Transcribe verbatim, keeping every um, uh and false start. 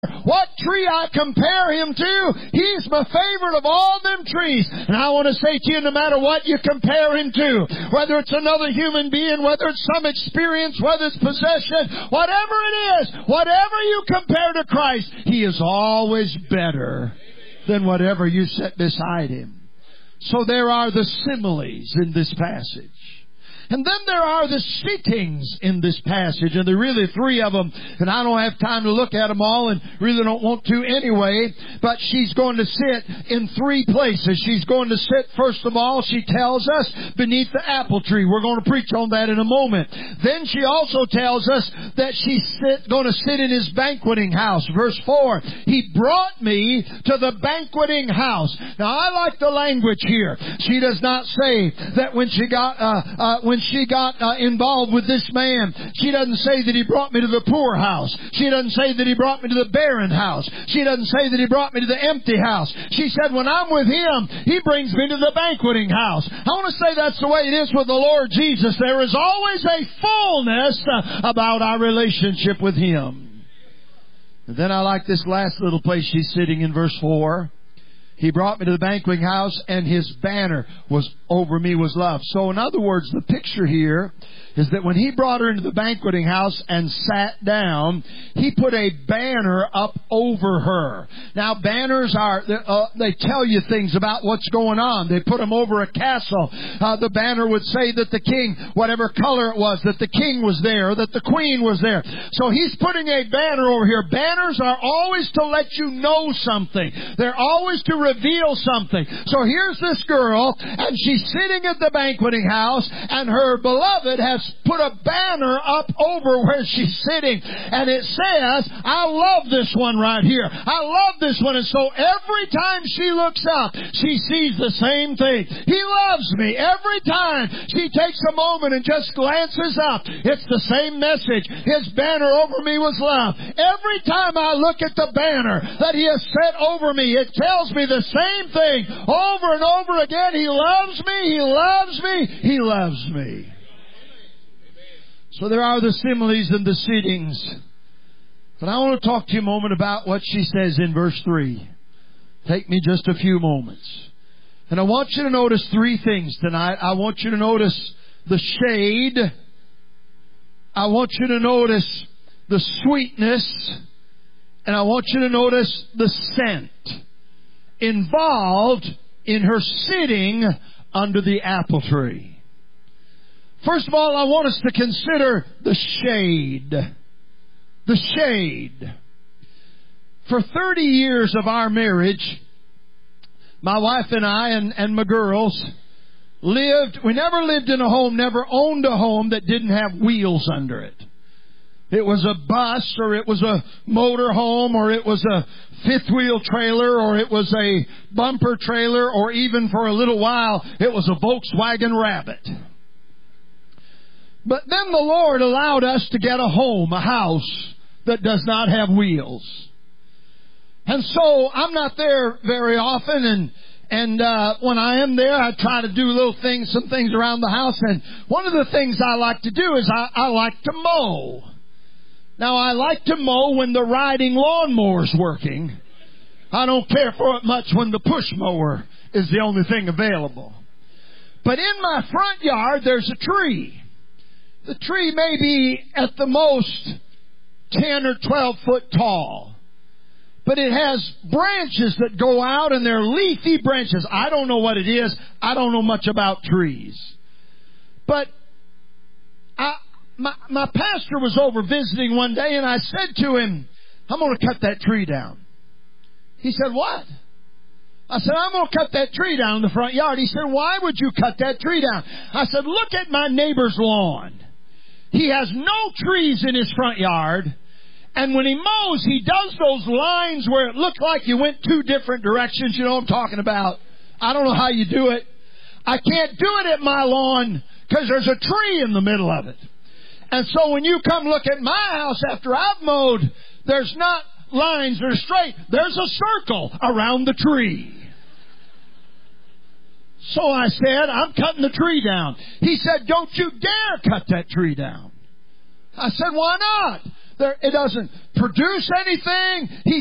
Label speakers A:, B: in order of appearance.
A: what tree I compare him to, he's my favorite of all them trees. And I want to say to you, no matter what you compare him to, whether it's another human being, whether it's some experience, whether it's possession, whatever it is, whatever you compare to Christ, he is always better than whatever you set beside him. So there are the similes in this passage. And then there are the sittings in this passage, and there are really three of them, and I don't have time to look at them all, and really don't want to anyway, but she's going to sit in three places. She's going to sit, first of all, she tells us, beneath the apple tree. We're going to preach on that in a moment. Then she also tells us that she's sit, going to sit in his banqueting house. Verse four, he brought me to the banqueting house. Now, I like the language here. She does not say that when she got, uh, uh, when she got uh, involved with this man, she doesn't say that he brought me to the poor house. She doesn't say that he brought me to the barren house. She doesn't say that he brought me to the empty house. She said when I'm with him, he brings me to the banqueting house. I want to say that's the way it is with the Lord Jesus. There is always a fullness uh, about our relationship with him. And then I like this last little place she's sitting in verse four. He brought me to the banqueting house, and his banner was over me was love. So in other words, the picture here is that when he brought her into the banqueting house and sat down, he put a banner up over her. Now, banners are, uh, they tell you things about what's going on. They put them over a castle. Uh, the banner would say that the king, whatever color it was, that the king was there, that the queen was there. So he's putting a banner over here. Banners are always to let you know something. They're always to reveal something. So here's this girl, and she's sitting at the banqueting house, and her beloved has put a banner up over where she's sitting, and it says, I love this one right here. I love this one. And so every time she looks up, she sees the same thing. He loves me. Every time she takes a moment and just glances up, it's the same message. His banner over me was love. Every time I look at the banner that he has set over me, it tells me the same thing over and over again. He loves me. He loves me. He loves me. So there are the similes and the sittings. But I want to talk to you a moment about what she says in verse three. Take me just a few moments. And I want you to notice three things tonight. I want you to notice the shade. I want you to notice the sweetness. And I want you to notice the scent involved in her sitting under the apple tree. First of all, I want us to consider the shade. The shade. For thirty years of our marriage, my wife and I and, and my girls lived, we never lived in a home, never owned a home that didn't have wheels under it. It was a bus, or it was a motor home, or it was a fifth wheel trailer, or it was a bumper trailer, or even for a little while, it was a Volkswagen Rabbit. But then the Lord allowed us to get a home, a house that does not have wheels. And so I'm not there very often, and and uh, when I am there, I try to do little things, some things around the house. And one of the things I like to do is I, I like to mow. Now, I like to mow when the riding lawnmower's working. I don't care for it much when the push mower is the only thing available. But in my front yard, there's a tree. The tree may be at the most ten or twelve foot tall. But it has branches that go out, and they're leafy branches. I don't know what it is. I don't know much about trees. But I, my, my pastor was over visiting one day, and I said to him, I'm going to cut that tree down. He said, what? I said, I'm going to cut that tree down in the front yard. He said, why would you cut that tree down? I said, look at my neighbor's lawn. He has no trees in his front yard. And when he mows, he does those lines where it looked like you went two different directions. You know what I'm talking about. I don't know how you do it. I can't do it at my lawn because there's a tree in the middle of it. And so when you come look at my house after I've mowed, there's not lines that are straight. There's a circle around the tree. So I said, I'm cutting the tree down. He said, don't you dare cut that tree down. I said, why not? there, it doesn't produce anything. He